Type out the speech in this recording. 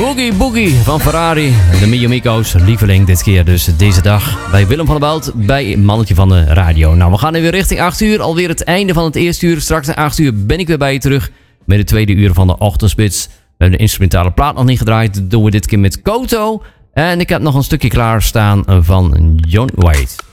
Boogie Boogie van Ferrari. De Mio Mico's lieveling dit keer dus deze dag. Bij Willem van der Belt, bij Mannetje van de Radio. Nou, we gaan nu weer richting 8 uur. Alweer het einde van het eerste uur. Straks na 8 uur ben ik weer bij je terug. Met het tweede uur van de ochtendspits. We hebben de instrumentale plaat nog niet gedraaid. Dat doen we dit keer met Koto. En ik heb nog een stukje klaarstaan van John White.